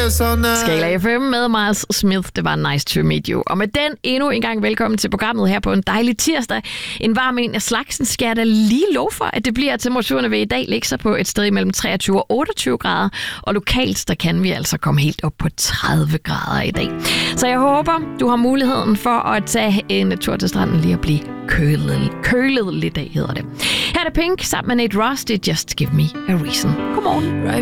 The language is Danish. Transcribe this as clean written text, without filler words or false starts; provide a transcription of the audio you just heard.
Skala FM med Miles Smith. Det var nice to meet you. Og med den endnu en gang velkommen til programmet her på en dejlig tirsdag. En varm en af slagsen skal jeg da lige love for, at det bliver. Temperaturerne vil i dag ligge sig på et sted mellem 23 og 28 grader. Og lokalt, der kan vi altså komme helt op på 30 grader i dag. Så jeg håber, du har muligheden for at tage en tur til stranden lige at blive kølet lidt af, hedder det. Her er det Pink sammen med Nate Ross. Det er Just Give Me a Reason. Godmorgen.